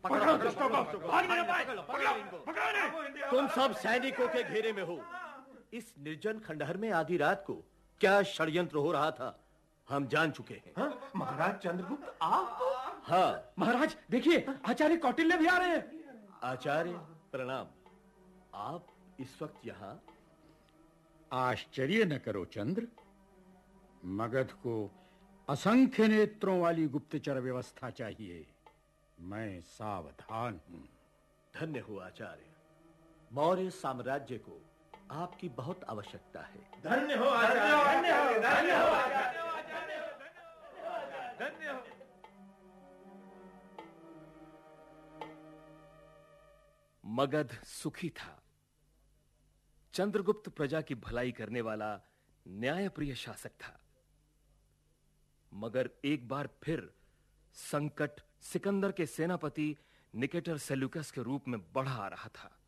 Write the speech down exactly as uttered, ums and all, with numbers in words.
तुम सब सैनिकों के घेरे में हो। इस निर्जन खंडहर में आधी रात को क्या षड्यंत्र हो रहा था हम जान चुके हैं। हाँ? महाराज चंद्रगुप्त आप? हाँ महाराज देखिए, आचार्य कौटिल्य भी आ रहे हैं। आचार्य प्रणाम। आप इस वक्त यहाँ? आश्चर्य न करो चंद्र, मगध को असंख्य नेत्रों वाली गुप्तचर व्यवस्था चाहिए। मैं सावधान हूं। धन्य हो आचार्य, मौर्य साम्राज्य को आपकी बहुत आवश्यकता है। धन्य हो आचार्य, धन्य हो, धन्य हो आचार्य, धन्य हो। मगध सुखी था। चंद्रगुप्त प्रजा की भलाई करने वाला न्यायप्रिय शासक था। मगर एक बार फिर संकट सिकंदर के सेनापति निकेटर सेल्यूकस के रूप में बढ़ा आ रहा था।